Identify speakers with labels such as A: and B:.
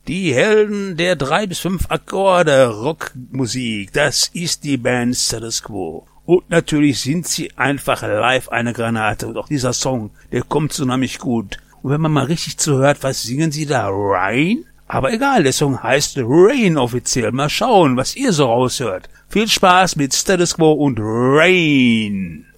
A: Die Helden der 3 bis 5 Akkorde Rockmusik, das ist die Band Status Quo. Und natürlich sind sie einfach live eine Granate. Und auch dieser Song, der kommt so nämlich gut. Und wenn man mal richtig zuhört, was singen sie da? Rain? Aber egal, der Song heißt Rain offiziell. Mal schauen, was ihr so raushört. Viel Spaß mit Status Quo und Rain.